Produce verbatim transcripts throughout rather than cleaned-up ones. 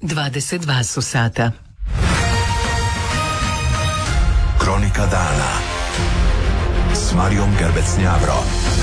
dvadeset dva su sata. Kronika dana s Marijom Gerbec-Njavro.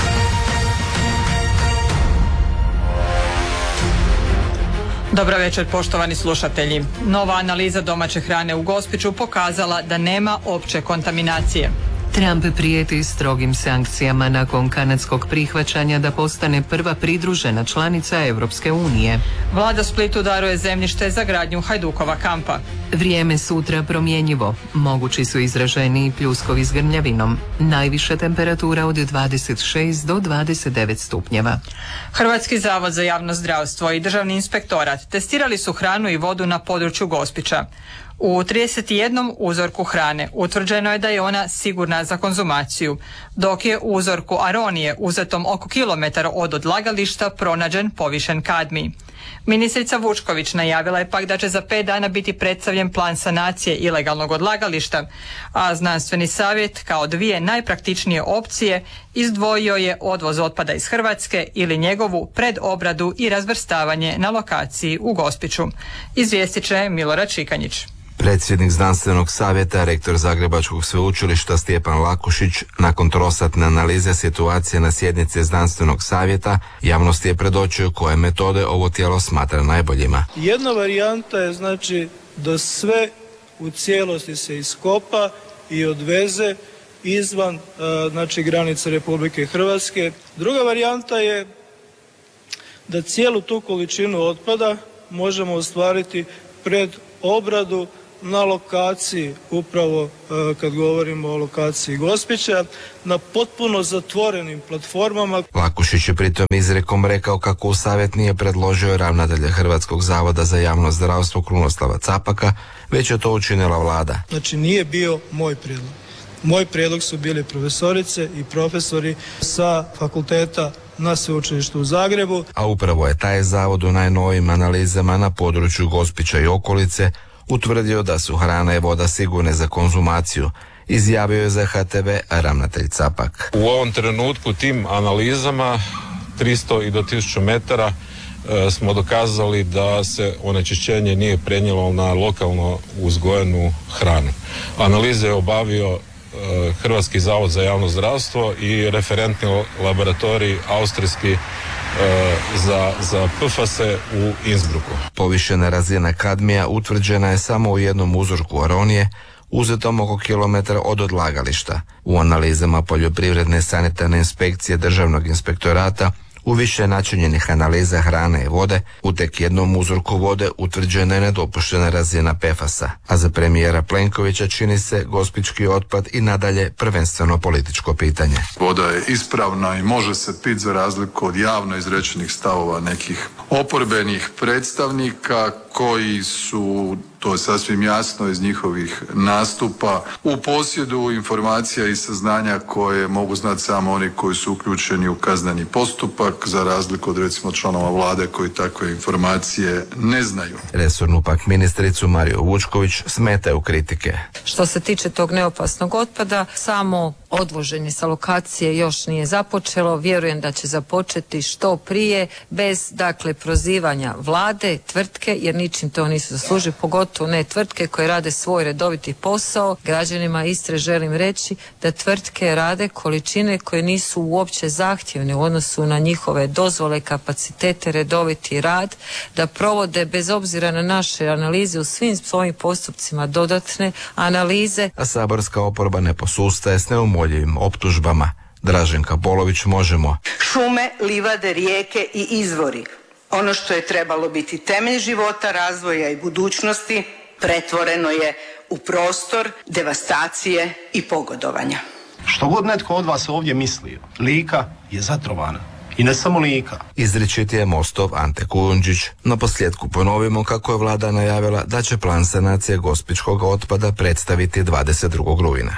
Dobro večer, poštovani slušatelji. Nova analiza domaće hrane u Gospiću pokazala da nema opće kontaminacije. Trump prijeti strogim sankcijama nakon kanadskog prihvaćanja da postane prva pridružena članica Europske unije. Vlada Splitu daruje zemljište za gradnju Hajdukova kampa. Vrijeme sutra promjenjivo. Mogući su izraženiji pljuskovi s grmljavinom. Najviša temperatura od dvadeset šest do dvadeset devet stupnjeva. Hrvatski zavod za javno zdravstvo i Državni inspektorat testirali su hranu i vodu na području Gospića. U trideset jednom uzorku hrane utvrđeno je da je ona sigurna za konzumaciju, dok je u uzorku aronije uzetom oko kilometar od odlagališta pronađen povišen kadmij. Ministrica Vučković najavila je pak da će za pet dana biti predstavljen plan sanacije ilegalnog odlagališta, a znanstveni savjet kao dvije najpraktičnije opcije izdvojio je odvoz otpada iz Hrvatske ili njegovu predobradu i razvrstavanje na lokaciji u Gospiću. Izvijestit će Milorad Šikanjić. Predsjednik znanstvenog savjeta, rektor Zagrebačkog sveučilišta Stjepan Lakušić, nakon trosatne analize situacije na sjednici znanstvenog savjeta, javnosti je predočio koje metode ovo tijelo smatra najboljima. Jedna varijanta je znači da sve u cijelosti se iskopa i odveze izvan znači granice Republike Hrvatske. Druga varijanta je da cijelu tu količinu otpada možemo ostvariti pred obradu na lokaciji, upravo kad govorimo o lokaciji Gospića, na potpuno zatvorenim platformama. Lakušić je pritom izrekom rekao kako u savjet nije predložio ravnatelja Hrvatskog zavoda za javno zdravstvo Krunoslava Capaka, već je to učinila vlada. Znači nije bio moj prijedlog. Moj prijedlog su bili profesorice i profesori sa fakulteta na sveučilištu u Zagrebu. A upravo je taj zavod u najnovijim analizama na području Gospića i okolice utvrdio da su hrana i voda sigurne za konzumaciju, izjavio je za H T V ravnatelj Capak. U ovom trenutku tim analizama tristo i do tisuću metara e, smo dokazali da se onečišćenje nije prenijelo na lokalno uzgojenu hranu. Analize je obavio e, Hrvatski zavod za javno zdravstvo i referentni laboratorij austrijski za, za P F A S-e u Innsbrucku. Povišena razina kadmija utvrđena je samo u jednom uzorku aronije, uzetom oko kilometra od odlagališta. U analizama poljoprivredne sanitarne inspekcije Državnog inspektorata u više načinjenih analiza hrane i vode, u tek jednom uzorku vode utvrđena je nedopuštena razina P F A S-a, a za premijera Plenkovića čini se gospićki otpad i nadalje prvenstveno političko pitanje. Voda je ispravna i može se piti za razliku od javno izrečenih stavova nekih oporbenih predstavnika koji su, to je sasvim jasno iz njihovih nastupa, u posjedu informacija i saznanja koje mogu znati samo oni koji su uključeni u kazneni postupak, za razliku od recimo članova vlade koji takve informacije ne znaju. Resornu pak ministricu Mariju Vučković smetaju kritike. Što se tiče tog neopasnog otpada, samo odvoženje sa lokacije još nije započelo. Vjerujem da će započeti što prije, bez dakle prozivanja vlade, tvrtke, jer ničim to nisu zaslužili, pogotovo ne tvrtke koje rade svoj redoviti posao. Građanima Istre želim reći da tvrtke rade količine koje nisu uopće zahtjevne u odnosu na njihove dozvole, kapacitete, redoviti rad, da provode bez obzira na naše analize u svim svojim postupcima dodatne analize. A saborska oporba ne posustaje s neumoljivim optužbama. Draženka Polović, Možemo. Šume, livade, rijeke i izvori. Ono što je trebalo biti temelj života, razvoja i budućnosti, pretvoreno je u prostor devastacije i pogodovanja. Što god netko od vas ovdje mislio, Lika je zatrovana. I ne samo Lika. Izričit je Mostov Ante Kujundžić. Na posljedku ponovimo kako je vlada najavila da će plan sanacije gospićkog otpada predstaviti dvadeset drugog rujna.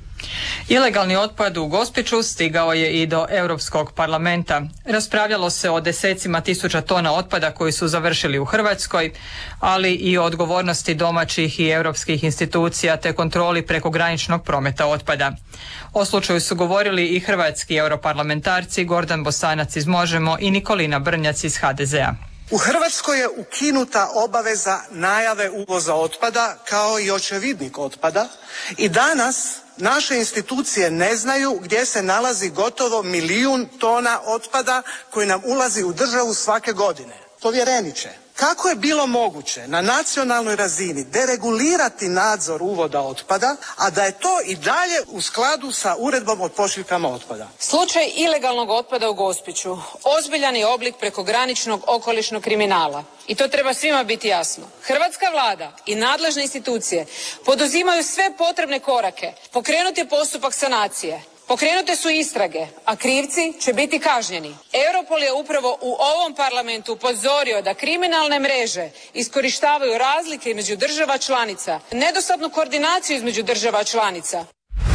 Ilegalni otpad u Gospiću stigao je i do Europskog parlamenta. Raspravljalo se o desecima tisuća tona otpada koji su završili u Hrvatskoj, ali i o odgovornosti domaćih i europskih institucija te kontroli prekograničnog prometa otpada. O slučaju su govorili i hrvatski europarlamentarci Gordan Bosanac iz Možemo i Nikolina Brnjac iz H D Z-a. U Hrvatskoj je ukinuta obaveza najave uvoza otpada kao i očevidnik otpada i danas naše institucije ne znaju gdje se nalazi gotovo milijun tona otpada koji nam ulazi u državu svake godine. Povjereniče, kako je bilo moguće na nacionalnoj razini deregulirati nadzor uvoda otpada, a da je to i dalje u skladu sa uredbom o pošiljkama otpada? Slučaj ilegalnog otpada u Gospiću ozbiljan je oblik prekograničnog okolišnog kriminala. I to treba svima biti jasno. Hrvatska vlada i nadležne institucije poduzimaju sve potrebne korake. Pokrenut je postupak sanacije. Pokrenute su istrage, a krivci će biti kažnjeni. Europol je upravo u ovom parlamentu upozorio da kriminalne mreže iskorištavaju razlike između država članica, nedostatnu koordinaciju između država članica.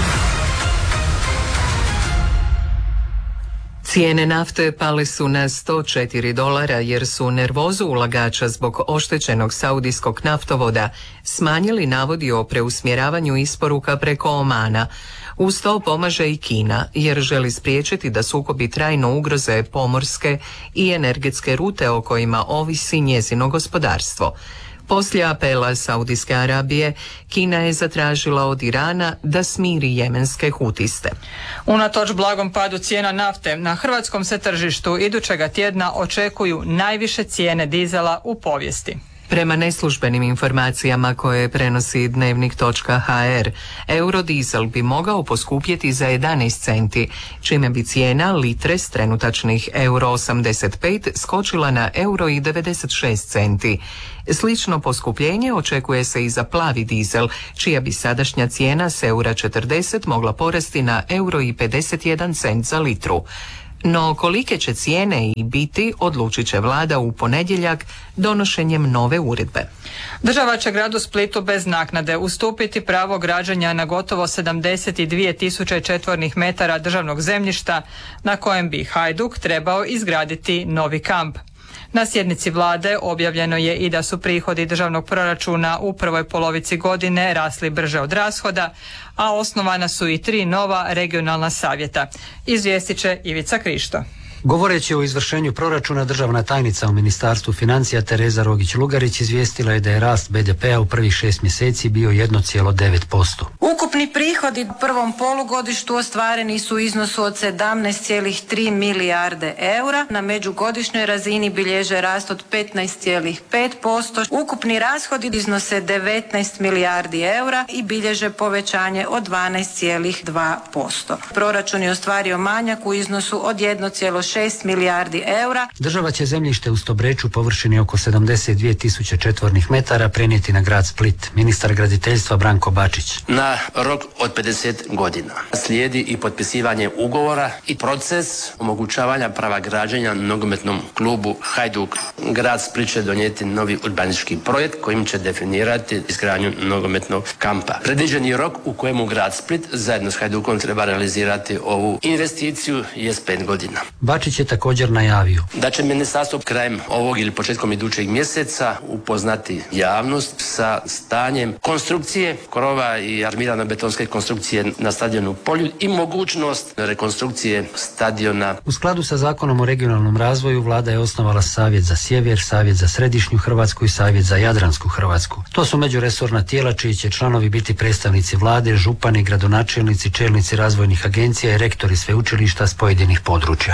Cijene nafte pale su na sto četiri dolara jer su nervozu ulagača zbog oštećenog saudijskog naftovoda smanjili navodi o preusmjeravanju isporuka preko Omana. Uz to pomaže i Kina jer želi spriječiti da sukobi trajno ugroze pomorske i energetske rute o kojima ovisi njezino gospodarstvo. Poslije apela Saudijske Arabije, Kina je zatražila od Irana da smiri jemenske hutiste. Unatoč blagom padu cijena nafte, na hrvatskom se tržištu idućega tjedna očekuju najviše cijene dizela u povijesti. Prema neslužbenim informacijama koje prenosi dnevnik točka ha er, eurodizel bi mogao poskupjeti za jedanaest centi, čime bi cijena litre s trenutačnih euro osamdeset pet skočila na euro i devedeset šest centi. Slično poskupljenje očekuje se i za plavi dizel, čija bi sadašnja cijena s euro četrdeset mogla porasti na euro i pedeset jedan cent za litru. No kolike će cijene i biti odlučit će vlada u ponedjeljak donošenjem nove uredbe. Država će gradu Splitu bez naknade ustupiti pravo građenja na gotovo sedamdeset dvije tisuće četvornih metara državnog zemljišta na kojem bi Hajduk trebao izgraditi novi kamp. Na sjednici vlade objavljeno je i da su prihodi državnog proračuna u prvoj polovici godine rasli brže od rashoda, a osnovana su i tri nova regionalna savjeta. Izvijestit će Ivica Krišto. Govoreći o izvršenju proračuna, državna tajnica u Ministarstvu financija Tereza Rogić-Lugarić izvijestila je da je rast be de pea u prvih šest mjeseci bio jedan zarez devet posto. Ukupni prihodi u prvom polugodištu ostvareni su u iznosu od sedamnaest zarez tri milijarde eura. Na međugodišnjoj razini bilježe rast od petnaest zarez pet posto. Ukupni rashodi iznose devetnaest milijardi eura i bilježe povećanje od dvanaest zarez dva posto. Proračun je ostvario manjak u iznosu od jedan zarez šest milijardi eura. Država će zemljište u Stobreču površini oko sedamdeset dvije tisuće četvornih metara prenijeti na grad Split. Ministar graditeljstva Branko Bačić. Na rok od pedeset godina slijedi i potpisivanje ugovora i proces omogućavanja prava građenja nogometnom klubu Hajduk. Grad Split će donijeti novi urbanistički projekt kojim će definirati izgradnju nogometnog kampa. Predviđeni rok u kojemu grad Split zajedno s Hajdukom treba realizirati ovu investiciju je pet godina. Bačić je također najavio da će ministarstvo krajem ovog ili početkom idućeg mjeseca upoznati javnost sa stanjem konstrukcije krova i armirano betonske konstrukcije na stadionu Poljud i mogućnost rekonstrukcije stadiona. U skladu sa Zakonom o regionalnom razvoju vlada je osnovala Savjet za sjever, Savjet za središnju Hrvatsku i Savjet za jadransku Hrvatsku. To su međuresorna tijela čiji će članovi biti predstavnici vlade, župani, gradonačelnici, čelnici razvojnih agencija i rektori sveučilišta s pojedinih područja.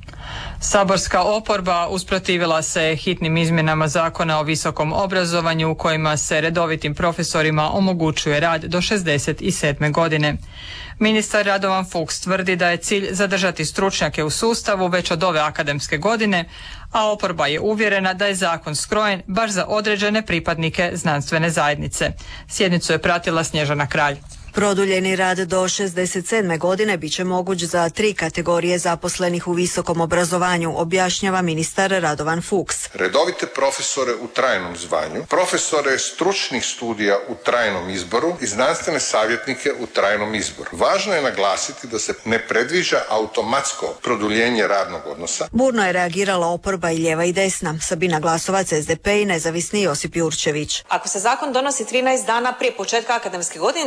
Saborska oporba usprotivila se hitnim izmjenama Zakona o visokom obrazovanju u kojima se redovitim profesorima omogućuje rad do šezdeset sedme godine. Ministar Radovan Fuchs tvrdi da je cilj zadržati stručnjake u sustavu već od ove akademske godine, a oporba je uvjerena da je zakon skrojen baš za određene pripadnike znanstvene zajednice. Sjednicu je pratila Snježana Kralj. Produljeni rad do šezdeset sedme godine bit će moguć za tri kategorije zaposlenih u visokom obrazovanju, objašnjava ministar Radovan Fuchs. Redovite profesore u trajnom zvanju, profesore stručnih studija u trajnom izboru i znanstvene savjetnike u trajnom izboru. Važno je naglasiti da se ne predviđa automatsko produljenje radnog odnosa. Burno je reagirala oporba i lijeva i desna. Sabina Glasovac, es de pe i nezavisni Josip Jurčević. Ako se zakon donosi trinaest dana prije početka akademske godine, raspitajte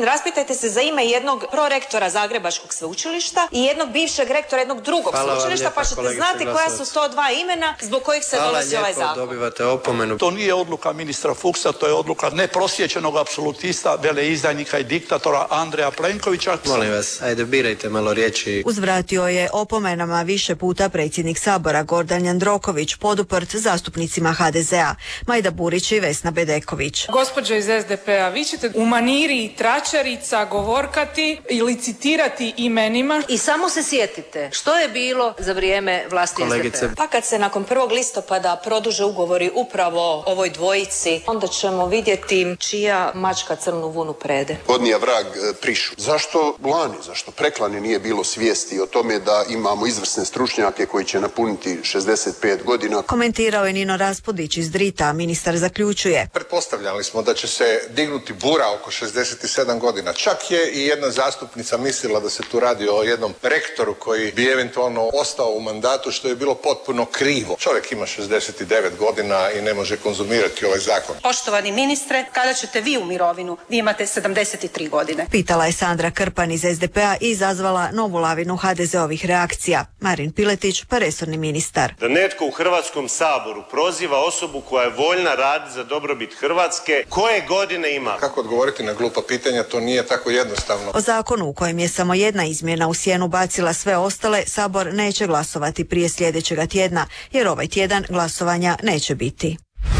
Pripremate se za ime jednog prorektora Zagrebačkog sveučilišta i jednog bivšeg rektora jednog drugog Hvala sveučilišta, lijepa, pa ćete znati koja su to dva imena zbog kojih se Hvala donosi lijepo, ovaj zakon. Dobivate opomenu. To nije odluka ministra Fuchsa, to je odluka neprosjećenog apsolutista, veleizdajnika i diktatora Andreja Plenkovića. Molim vas, ajde birajte malo riječi. Uzvratio je opomenama više puta predsjednik Sabora Gordan Jandroković, poduprt zastupnicima ha de zea, Majda Burić i Vesna Bedeković. Gospođo iz es de pe a, vi ćete u maniri tračarica govorkati i licitirati imenima. I samo se sjetite što je bilo za vrijeme vlasti Kolegice. es de pe a. Pa kad se nakon prvog listopada produže ugovori upravo ovoj dvojici, onda ćemo vidjeti čija mačka crnu vunu prede. Podnija vrag e, prišu. Zašto lani, zašto preklani nije bilo svijesti o tome da imamo izvrsne stručnjake koji će napuniti šezdeset pet godina? Komentirao je Nino Raspudić iz Drita, a ministar zaključuje. Pretpostavljali smo da će se dignuti bura oko šezdeset sedam godina. Čak je i jedna zastupnica mislila da se tu radi o jednom rektoru koji bi eventualno ostao u mandatu, što je bilo potpuno krivo. Čovjek ima šezdeset devet godina i ne može konzumirati ovaj zakon. Poštovani ministre, kada ćete vi u mirovinu? Vi imate sedamdeset tri godine. Pitala je Sandra Krpan iz es de pe a i izazvala novu lavinu ha de zeovih reakcija. Marin Piletić, pa resorni ministar. Da netko u Hrvatskom saboru proziva osobu koja je voljna raditi za dobrobit Hrvatske, koje godine ima? Kako odgovoriti na glupa pitanja, to nije tako jednostavno. O zakonu u kojem je samo jedna izmjena u sjenu bacila sve ostale, Sabor neće glasovati prije sljedećega tjedna, jer ovaj tjedan glasovanja neće biti.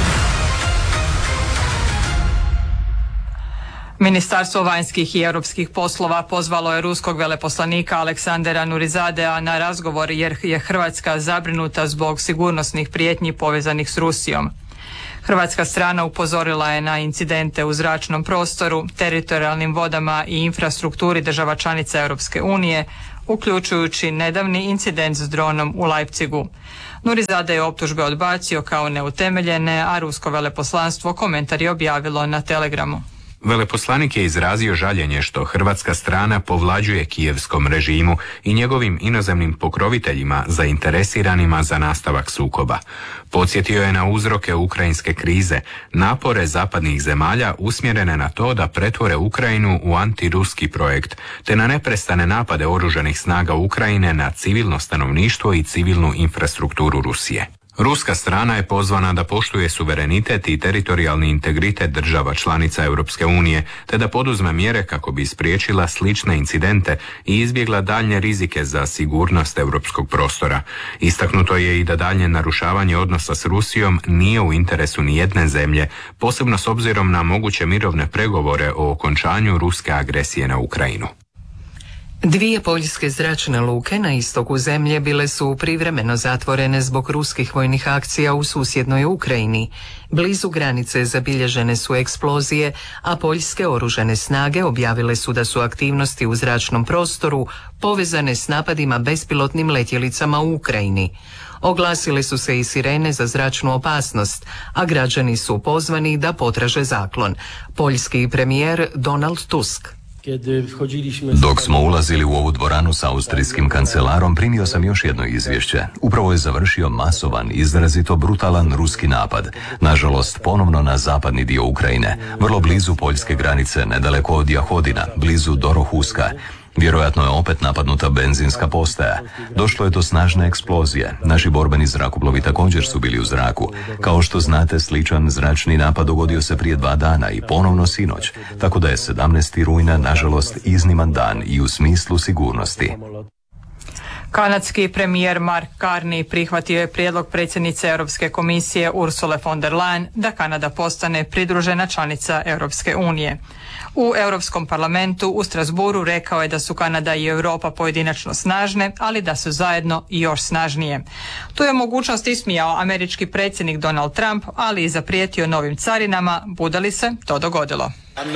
Ministarstvo vanjskih i europskih poslova pozvalo je ruskog veleposlanika Aleksandera Nurizadea na razgovor jer je Hrvatska zabrinuta zbog sigurnosnih prijetnji povezanih s Rusijom. Hrvatska strana upozorila je na incidente u zračnom prostoru, teritorijalnim vodama i infrastrukturi država članica Europske unije, uključujući nedavni incident s dronom u Leipzigu. Nurizade je optužbe odbacio kao neutemeljene, a rusko veleposlanstvo komentar je objavilo na Telegramu. Veleposlanik je izrazio žaljenje što hrvatska strana povlađuje kijevskom režimu i njegovim inozemnim pokroviteljima zainteresiranima za nastavak sukoba. Podsjetio je na uzroke ukrajinske krize, napore zapadnih zemalja usmjerene na to da pretvore Ukrajinu u antiruski projekt, te na neprestane napade oružanih snaga Ukrajine na civilno stanovništvo i civilnu infrastrukturu Rusije. Ruska strana je pozvana da poštuje suverenitet i teritorijalni integritet država članica Europske unije, te da poduzme mjere kako bi spriječila slične incidente i izbjegla daljnje rizike za sigurnost europskog prostora. Istaknuto je i da daljnje narušavanje odnosa s Rusijom nije u interesu ni jedne zemlje, posebno s obzirom na moguće mirovne pregovore o okončanju ruske agresije na Ukrajinu. Dvije poljske zračne luke na istoku zemlje bile su privremeno zatvorene zbog ruskih vojnih akcija u susjednoj Ukrajini. Blizu granice zabilježene su eksplozije, a poljske oružane snage objavile su da su aktivnosti u zračnom prostoru povezane s napadima bespilotnim letjelicama u Ukrajini. Oglasile su se i sirene za zračnu opasnost, a građani su pozvani da potraže zaklon. Poljski premijer Donald Tusk. Dok smo ulazili u ovu dvoranu s austrijskim kancelarom, primio sam još jedno izvješće. Upravo je završio masovan, izrazito brutalan ruski napad. Nažalost, ponovno na zapadni dio Ukrajine, vrlo blizu poljske granice, nedaleko od Jahodina, blizu Dorohuska. Vjerojatno je opet napadnuta benzinska postaja. Došlo je do snažne eksplozije. Naši borbeni zrakoplovi također su bili u zraku. Kao što znate, sličan zračni napad dogodio se prije dva dana i ponovno sinoć, tako da je sedamnaestog rujna nažalost izniman dan i u smislu sigurnosti. Kanadski premijer Mark Carney prihvatio je prijedlog predsjednice Europske komisije Ursule von der Leyen da Kanada postane pridružena članica Europske unije. U Europskom parlamentu u Strasburu rekao je da su Kanada i Europa pojedinačno snažne, ali da su zajedno i još snažnije. Tu je mogućnost ismijao američki predsjednik Donald Trump, ali i zaprijetio novim carinama, bude li se to dogodilo.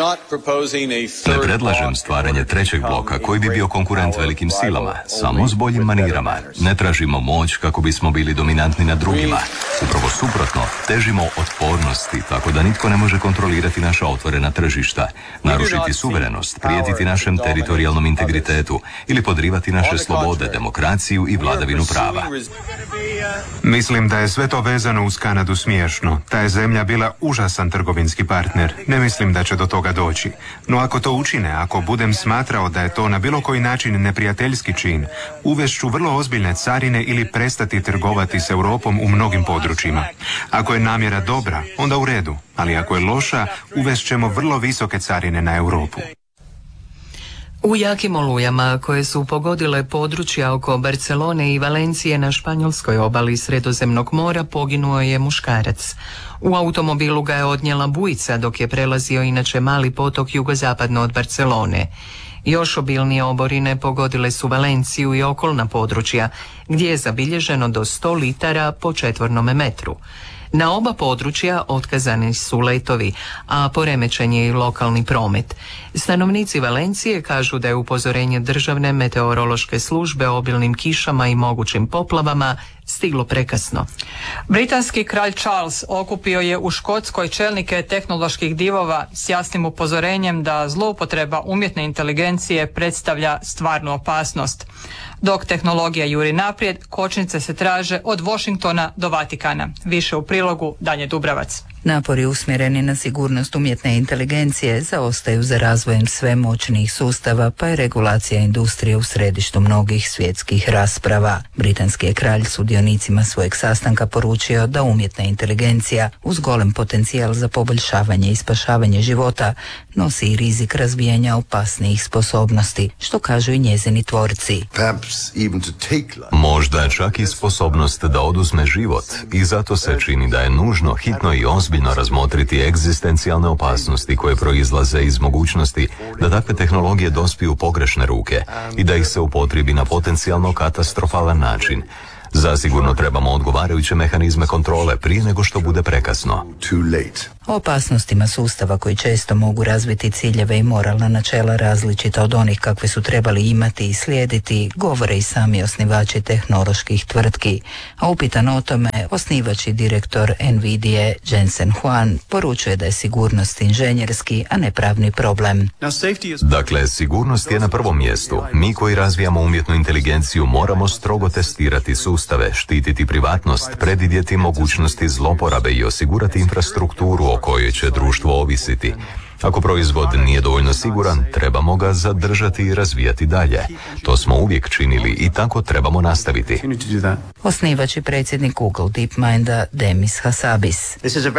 Ne predlažem stvaranje trećeg bloka koji bi bio konkurent velikim silama, samo s boljim manirama. Ne tražimo moć kako bismo bili dominantni nad drugima. Upravo suprotno, težimo otpornosti tako da nitko ne može kontrolirati naša otvorena tržišta, narušiti suverenost, prijetiti našem teritorijalnom integritetu ili podrivati naše slobode, demokraciju i vladavinu prava. Mislim da je sve to vezano uz Kanadu smiješno. Ta je zemlja bila užasan trgovinski partner. Ne mislim da će do toga doći. No ako to učine, ako budem smatrao da je to na bilo koji način neprijateljski čin, uvešću vrlo ozbiljne carine ili prestati trgovati s Europom u mnogim područjima. Ako je namjera dobra, onda u redu, ali ako je loša, uvešćemo vrlo visoke carine na Europu. U jakim olujama koje su pogodile područja oko Barcelone i Valencije na španjolskoj obali Sredozemnog mora poginuo je muškarac. U automobilu ga je odnijela bujica dok je prelazio inače mali potok jugozapadno od Barcelone. Još obilnije oborine pogodile su Valenciju i okolna područja, gdje je zabilježeno do sto litara po četvornom metru. Na oba područja otkazani su letovi, a poremećen je i lokalni promet. Stanovnici Valencije kažu da je upozorenje državne meteorološke službe o obilnim kišama i mogućim poplavama stiglo prekasno. Britanski kralj Charles okupio je u Škotskoj čelnike tehnoloških divova s jasnim upozorenjem da zloupotreba umjetne inteligencije predstavlja stvarnu opasnost. Dok tehnologija juri naprijed, kočnice se traže od Washingtona do Vatikana. Više u prilogu Danje Dubravac. Napori usmjereni na sigurnost umjetne inteligencije zaostaju za razvojem sve moćnijih sustava, pa je regulacija industrije u središtu mnogih svjetskih rasprava. Britanski je kralj sudionicima svojeg sastanka poručio da umjetna inteligencija uz golem potencijal za poboljšavanje i spašavanje života nosi i rizik razvijanja opasnijih sposobnosti, što kažu i njezini tvorci. Možda čak i sposobnost da oduzme život, i zato se čini da je nužno hitno i ozbiljno razmotriti egzistencijalne opasnosti koje proizlaze iz mogućnosti da takve tehnologije dospiju u pogrešne ruke i da ih se upotrijebi na potencijalno katastrofalan način. Zasigurno trebamo odgovarajuće mehanizme kontrole prije nego što bude prekasno. O opasnostima sustava koji često mogu razviti ciljeve i moralna načela različita od onih kakve su trebali imati i slijediti, govore i sami osnivači tehnoloških tvrtki. A upitan o tome, osnivač i direktor Nvidia Jensen Huang poručuje da je sigurnost inženjerski, a ne pravni problem. Dakle, sigurnost je na prvom mjestu. Mi koji razvijamo umjetnu inteligenciju moramo strogo testirati sustave, štititi privatnost, predvidjeti mogućnosti zloporabe i osigurati infrastrukturu o kojoj će društvo ovisiti. Ako proizvod nije dovoljno siguran, trebamo ga zadržati i razvijati dalje. To smo uvijek činili i tako trebamo nastaviti. Osnivač i predsjednik Google DeepMinda Demis Hassabis.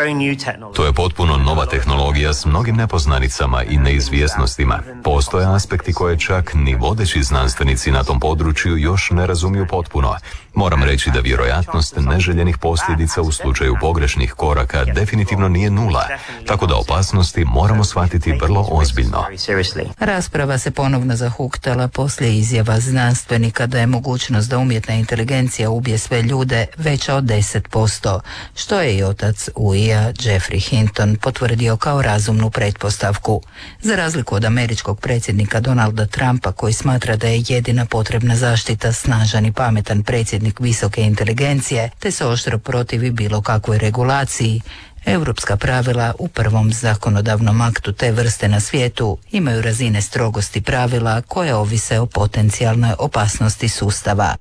To je potpuno nova tehnologija s mnogim nepoznanicama i neizvjesnostima. Postoje aspekti koje čak ni vodeći znanstvenici na tom području još ne razumiju potpuno. Moram reći da vjerojatnost neželjenih posljedica u slučaju pogrešnih koraka definitivno nije nula, tako da opasnosti moramo shvatiti vrlo ozbiljno. Rasprava se ponovno zahuktala poslije izjava znanstvenika da je mogućnost da umjetna inteligencija ubije sve ljude veća od deset posto, što je i otac U I-a Jeffrey Hinton potvrdio kao razumnu pretpostavku. Za razliku od američkog predsjednika Donalda Trumpa, koji smatra da je jedina potrebna zaštita snažan i pametan predsjednik visoke inteligencije, te se oštro protivi bilo kakvoj regulaciji, europska pravila u prvom zakonodavnom aktu te vrste na svijetu imaju razine strogosti pravila koje ovise o potencijalnoj opasnosti sustava.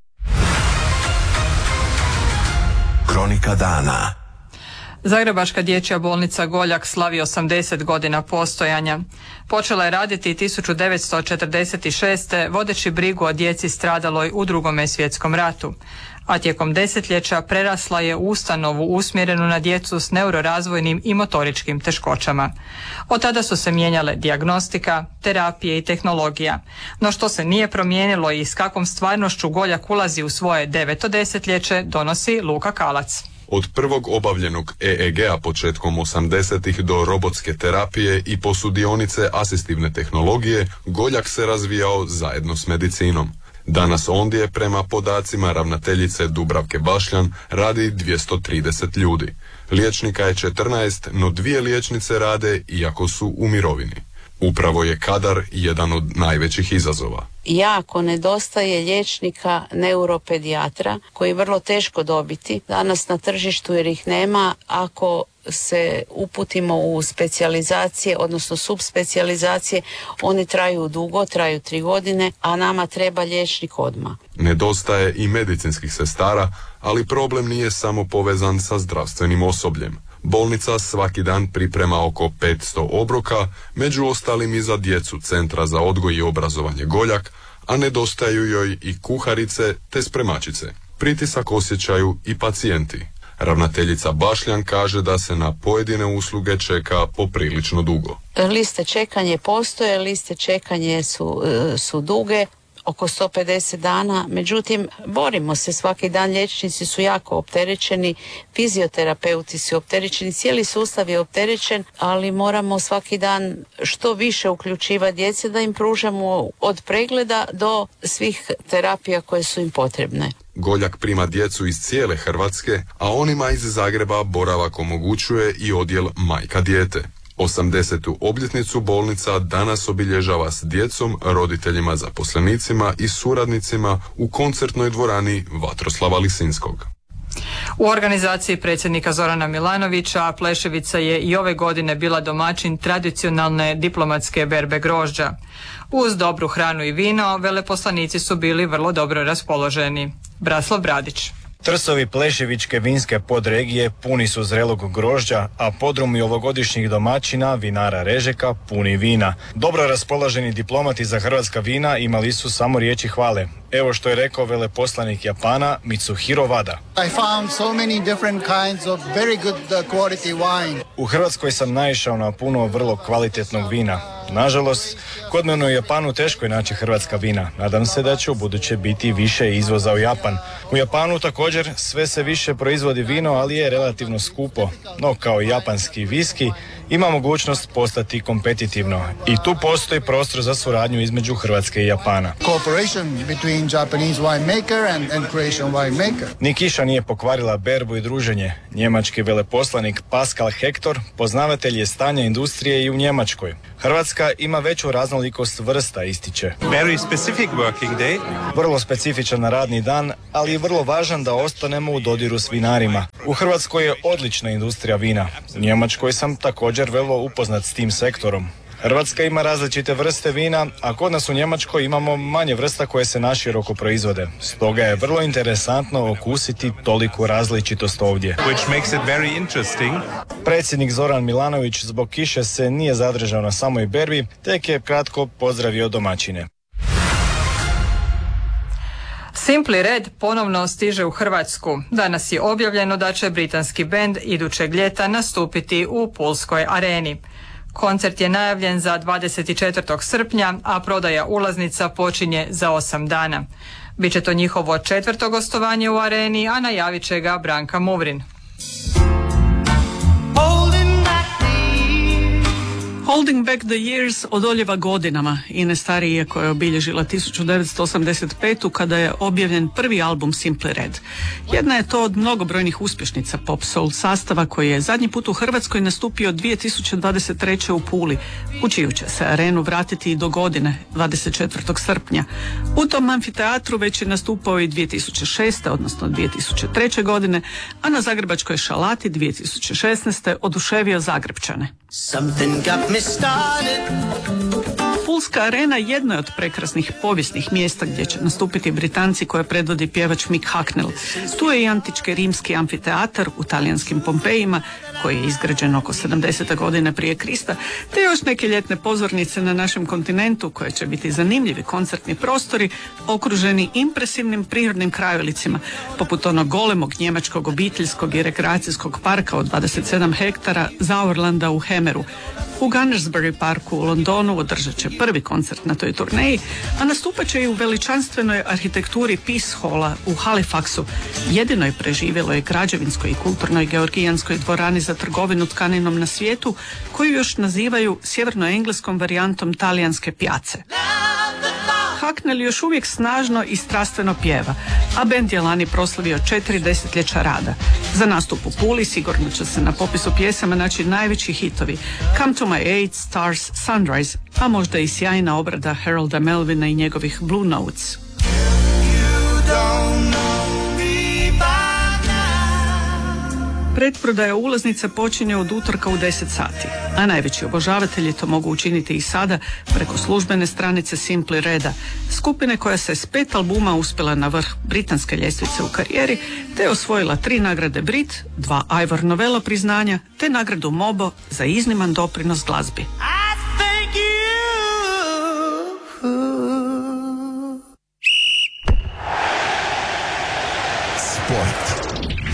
Kronika dana. Zagrebačka dječja bolnica Goljak slavi osamdeset godina postojanja. Počela je raditi tisuću devetsto četrdeset šeste. vodeći brigu o djeci stradaloj u Drugome svjetskom ratu, a tijekom desetljeća prerasla je ustanovu usmjerenu na djecu s neurorazvojnim i motoričkim teškoćama. Od tada su se mijenjale dijagnostika, terapije i tehnologija. No što se nije promijenilo i s kakvom stvarnošću Goljak ulazi u svoje deveto desetljeće, donosi Luka Kalac. Od prvog obavljenog E E G-a početkom osamdesetih do robotske terapije i posudionice asistivne tehnologije, Goljak se razvijao zajedno s medicinom. Danas ondje, prema podacima ravnateljice Dubravke Bašljan, radi dvjesto trideset ljudi. Liječnika je četrnaest, no dvije liječnice rade iako su u mirovini. Upravo je kadar jedan od najvećih izazova. Jako nedostaje liječnika neuropedijatra koji je vrlo teško dobiti danas na tržištu jer ih nema. Ako se uputimo u specijalizacije, odnosno subspecijalizacije, one traju dugo, traju tri godine, a nama treba liječnik odmah. Nedostaje i medicinskih sestara, ali problem nije samo povezan sa zdravstvenim osobljem. Bolnica svaki dan priprema oko petsto obroka, među ostalim i za djecu Centra za odgoj i obrazovanje Goljak, a nedostaju joj i kuharice te spremačice. Pritisak osjećaju i pacijenti. Ravnateljica Bašljan kaže da se na pojedine usluge čeka poprilično dugo. Liste čekanje postoje, liste čekanje su, su duge, oko sto pedeset dana, međutim borimo se svaki dan, liječnici su jako opterećeni, fizioterapeuti su opterećeni, cijeli sustav je opterećen, ali moramo svaki dan što više uključivati djece da im pružamo od pregleda do svih terapija koje su im potrebne. Goljak prima djecu iz cijele Hrvatske, a onima iz Zagreba boravak omogućuje i odjel majka dijete. osamdesetu obljetnicu bolnica danas obilježava s djecom, roditeljima, zaposlenicima i suradnicima u koncertnoj dvorani Vatroslava Lisinskog. U organizaciji predsjednika Zorana Milanovića Pleševica je i ove godine bila domaćin tradicionalne diplomatske berbe grožđa. Uz dobru hranu i vino, veleposlanici su bili vrlo dobro raspoloženi. Braslav Bradić. Trsovi Pleševičke vinske podregije puni su zrelog grožđa, a podrumi ovogodišnjih domaćina, vinara Režeka, puni vina. Dobro raspoloženi diplomati za hrvatska vina imali su samo riječi hvale. Evo što je rekao veleposlanik Japana Mitsuhiro Wada. I found so many different kinds of very good quality wine. U Hrvatskoj sam naišao na puno vrlo kvalitetnog vina. Nažalost, kod mene u Japanu teško je naći hrvatska vina. Nadam se da će u buduće biti više izvoza u Japan. U Japanu također sve se više proizvodi vino, ali je relativno skupo. No kao i japanski viski, ima mogućnost postati kompetitivno. I tu postoji prostor za suradnju između Hrvatske i Japana. Cooperation between Japanese winemaker and, and Croatian winemaker. Ni kiša nije pokvarila berbu i druženje. Njemački veleposlanik Pascal Hector poznavatelj je stanja industrije i u Njemačkoj. Hrvatska ima veću raznolikost vrsta, ističe. Very specific working day. Vrlo specifičan radni dan, ali je vrlo važan da ostanemo u dodiru s vinarima. U Hrvatskoj je odlična industrija vina. U Njemačkoj sam također vrlo upoznat s tim sektorom. Hrvatska ima različite vrste vina, a kod nas u Njemačkoj imamo manje vrsta koje se naširoko proizvode. Stoga je vrlo interesantno okusiti toliku različitost ovdje. Which makes it very interesting. Predsjednik Zoran Milanović zbog kiše se nije zadržao na samoj berbi, tek je kratko pozdravio domaćine. Simply Red ponovno stiže u Hrvatsku. Danas je objavljeno da će britanski bend idućeg ljeta nastupiti u Pulskoj areni. Koncert je najavljen za dvadeset četvrtog srpnja, a prodaja ulaznica počinje za osam dana. Biće to njihovo četvrto gostovanje u areni, a najavit će ga Branka Muvrin. Holding Back the Years odoljeva godinama. Ines Starije koja je obilježila tisuću devetsto osamdeset petu kada je objavljen prvi album Simply Red. Jedna je to od mnogobrojnih uspješnica pop soul sastava koji je zadnji put u Hrvatskoj nastupio dvije tisuće dvadeset treće u Puli, u čiju će se arenu vratiti i do godine, dvadeset četvrtog srpnja. U tom amfiteatru već je nastupao i dvije tisuće šeste. odnosno dvije tisuće treće. godine, a na Zagrebačkoj šalati dvije tisuće šesnaeste. oduševio Zagrepčane. Pulska arena jedno je od prekrasnih povijesnih mjesta gdje će nastupiti Britanci koje predvodi pjevač Mick Hucknall. Tu je i antički rimski amfiteatar u talijanskim Pompejima koji je izgrađen oko sedamdesete godine prije Krista, te još neke ljetne pozornice na našem kontinentu koje će biti zanimljivi koncertni prostori okruženi impresivnim prirodnim krajolicima, poput onog golemog njemačkog obiteljskog i rekreacijskog parka od dvadeset sedam hektara Sauerlanda u Hemeru. U Gunnersbury parku u Londonu održat će prvi koncert na toj turneji, a nastupat će i u veličanstvenoj arhitekturi Peace Halla u Halifaxu, jedinoj preživjeloj građevinskoj i kulturnoj georgijanskoj dvorani za trgovinu tkaninom na svijetu, koju još nazivaju sjevernoengleskom varijantom talijanske pijace. Hucknall još uvijek snažno i strastveno pjeva, a bend je lani proslavio četiri desetljeća rada. Za nastup u Puli sigurno će se na popisu pjesama naći najveći hitovi Come to my aid, Stars, Sunrise, a možda i sjajna obrada Harolda Melvina i njegovih Blue Notes. Pretprodaja ulaznica počinje od utorka u deset sati, a najveći obožavatelji to mogu učiniti i sada preko službene stranice Simply Reda, skupine koja se s pet albuma uspjela na vrh britanske ljestvice u karijeri, te osvojila tri nagrade Brit, dva Ivor Novello priznanja, te nagradu Mobo za izniman doprinos glazbi. Sport.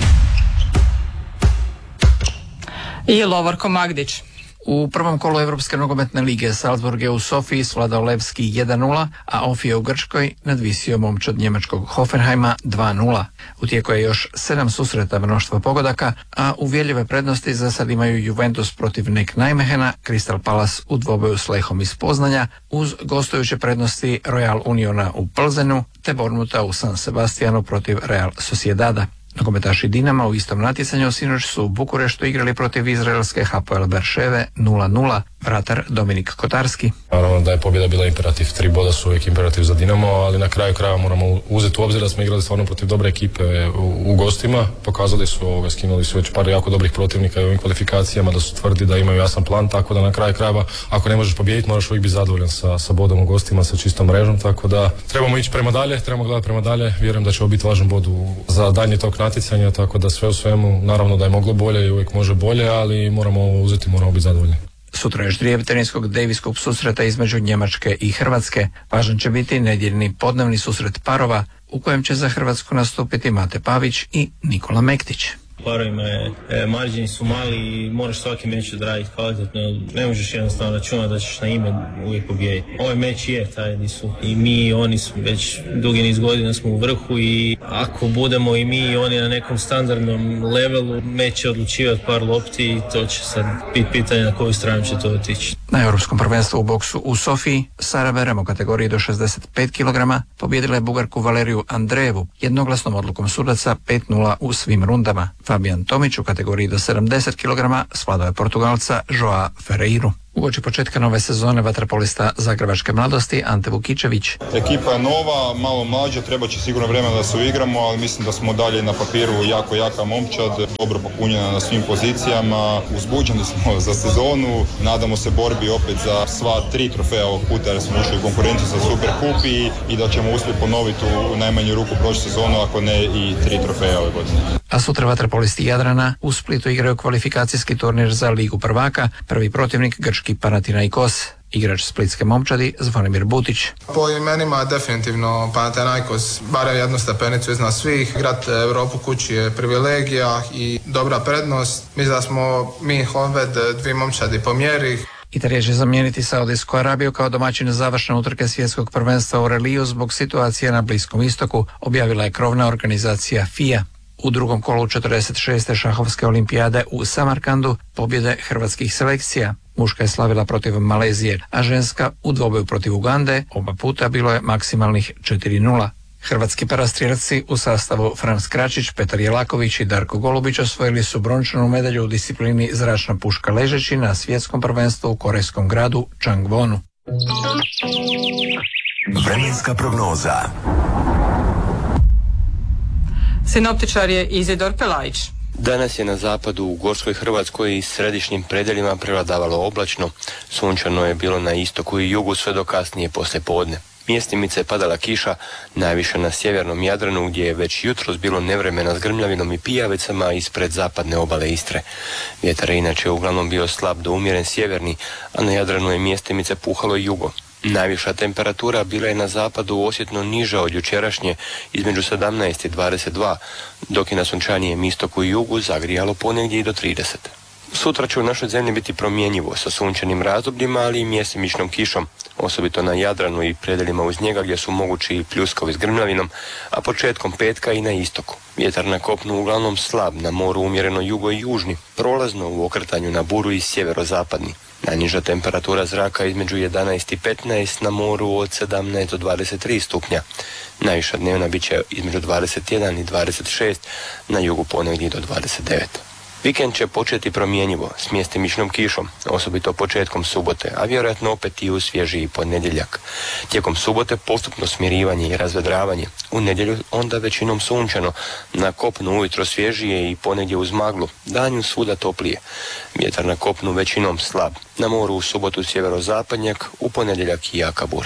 I Lovorko Magdić. U prvom kolu Europske nogometne lige Salzburg je u Sofiji svladao Levski jedan nula, a Ofije u Grčkoj nadvisio momčad njemačkog Hoffenheima dva nula. U tijeku je još sedam susreta mnoštva pogodaka, a uvjerljive prednosti za sad imaju Juventus protiv Nek Nijmehena, Crystal Palace u dvoboju s Lehom iz Poznanja, uz gostujuće prednosti Royal Uniona u Plzenu, te Bournemoutha u San Sebastianu protiv Real Sociedada. Nogometaši Dinama u istom natjecanju sinoć su u Bukureštu igrali protiv izraelske Hapoel Berševe nula nula. Vratar Dominik Kotarski. Naravno da je pobjeda bila imperativ, tri boda su uvijek imperativ za Dinamo, ali na kraju krajeva moramo uzeti u obzir da smo igrali stvarno protiv dobre ekipe u, u gostima. Pokazali su ovoga, skinuli su već par jako dobrih protivnika i u ovim kvalifikacijama, da su tvrdi da imaju jasan plan, tako da na kraju krajeva ako ne možeš pobijediti moraš uvijek biti zadovoljan sa, sa bodom u gostima, sa čistom mrežom, tako da trebamo ići prema dalje, trebamo gledati prema dalje, vjerujem da će ovo biti važan bod u, za daljnji tok natjecanja, tako da sve u svemu, naravno da je moglo bolje i uvijek može bolje, ali moramo ovo uzeti, moramo biti zadovoljni. Sutra je ždrijev teniskog Davis Cup susreta između Njemačke i Hrvatske. Važan će biti nedjeljni podnevni susret parova u kojem će za Hrvatsku nastupiti Mate Pavić i Nikola Mektić. Parovima je, e, marđini su mali i moraš svaki meč odraditi kvalitetno. Ne možeš jednostavno računati da ćeš na ime uvijek pobijediti. Ovaj meč je taj di su i mi i oni su već dugi niz godina smo u vrhu i ako budemo i mi i oni na nekom standardnom levelu, meč će odlučivati par lopti i to će sad biti pitanje na koju stranu će to otići. Na Europskom prvenstvu u boksu u Sofiji Sara Berem u kategoriji do šezdeset pet kilograma pobijedila je Bugarku Valeriju Andrejevu jednoglasnom odlukom sudaca pet nula u svim rundama. Fabijan Tomić u kategoriji do sedamdeset kilograma svladao je Portugalca Joa Ferreiru. Uoči početka nove sezone vaterpolista Zagrebačke mladosti Ante Vukičević. Ekipa je nova, malo mlađa, treba će sigurno vremena da se uigramo, ali mislim da smo dalje na papiru jako jaka momčad, dobro popunjena na svim pozicijama, uzbuđeni smo za sezonu, nadamo se borbi opet za sva tri trofeja ovog puta jer smo ušli u konkurenciju za Super Kup i, i da ćemo uspjeti ponoviti u, u najmanju ruku prošlu sezonu, ako ne i tri trofeja ove godine. A sutra vaterpolisti Jadrana u Splitu igraju kvalifikacijski turnir za Ligu prvaka, prvi protivnik grčki Panathinaikos. Igrač splitske momčadi Zvonimir Butić. Po imenima definitivno Panathinaikos barem jednu stepenicu iznad svih. Igrat Europu kući je privilegija i dobra prednost. Mislim da smo mi Honved dvi momčadi po mjeri. Italija će zamijeniti Saudijsku Arabiju kao domaćin završne utrke svjetskog prvenstva u reliju zbog situacije na Bliskom istoku, objavila je krovna organizacija F I A. U drugom kolu četrdeset šeste šahovske olimpijade u Samarkandu pobjede hrvatskih selekcija. Muška je slavila protiv Malezije, a ženska u dvoboju protiv Ugande, oba puta bilo je maksimalnih četiri nula. Hrvatski parastrijelci u sastavu Frans Kračić, Petar Jelaković i Darko Golubić osvojili su brončanu medalju u disciplini zračna puška ležeći na svjetskom prvenstvu u korejskom gradu Changwonu. Vremenska prognoza. Sinoptičar je Izidor Pelajić. Danas je na zapadu u Gorskoj Hrvatskoj i središnjim predeljima prevladavalo oblačno. Sunčano je bilo na istoku i jugu sve do kasnije poslijepodne. Mjestimice je padala kiša, najviše na sjevernom Jadranu gdje je već jutros bilo nevremena s grmljavinom i pijavicama ispred zapadne obale Istre. Vjetar je inače uglavnom bio slab do umjeren sjeverni, a na Jadranu je mjestimice puhalo i jugo. Najviša temperatura bila je na zapadu osjetno niža od jučerašnje, između sedamnaest i dvadeset dva, dok je na sunčanijem istoku i jugu zagrijalo ponegdje i do trideset. Sutra će u našoj zemlji biti promjenjivo sa sunčanim razdobljima, ali i mjesimičnom kišom, osobito na Jadranu i predeljima uz njega gdje su mogući i pljuskovi s grmljavinom, a početkom petka i na istoku. Vjetar na kopnu uglavnom slab, na moru umjereno jugo i južni, prolazno u okretanju na buru i sjeverozapadni. Najniža temperatura zraka između jedanaest i petnaest, na moru od sedamnaest do dvadeset tri stupnja. Najviša dnevna bit će između dvadeset jedan i dvadeset šest, na jugu ponegdje do dvadeset devet. Vikend će početi promjenjivo, s mjestimičnom kišom, osobito početkom subote, a vjerojatno opet i u svježiji ponedjeljak. Tijekom subote postupno smirivanje i razvedravanje. U nedjelju onda većinom sunčano, na kopnu ujutro svježije i ponegdje uz maglu, danju svuda toplije. Vjetar na kopnu većinom slab, na moru u subotu sjeverozapadnjak, u ponedjeljak i jaka bura.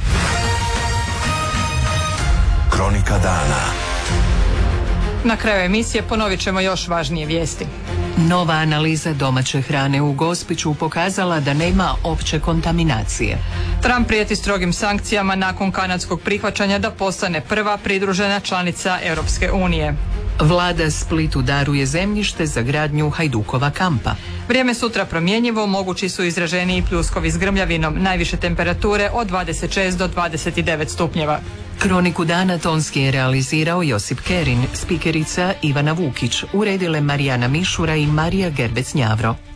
Kronika dana. Na kraju emisije ponovit ćemo još važnije vijesti. Nova analiza domaće hrane u Gospiću pokazala da nema opće kontaminacije. Trump prijeti strogim sankcijama nakon kanadskog prihvaćanja da postane prva pridružena članica Europske unije. Vlada Splitu daruje zemljište za gradnju Hajdukova kampa. Vrijeme sutra promjenjivo, mogući su izraženiji pljuskovi s grmljavinom, najviše temperature od dvadeset šest do dvadeset devet stupnjeva. Kroniku dana tonski je realizirao Josip Kerin, spikerica Ivana Vukić, uredile Marijana Mišura i Marija Gerbec-Njavro.